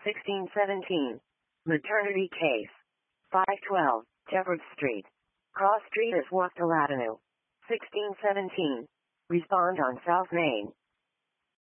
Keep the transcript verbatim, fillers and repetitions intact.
sixteen seventeen. Maternity case. five twelve. Shepherd Street. Cross Street is Wastel Avenue. sixteen seventeen. Respond on South Main.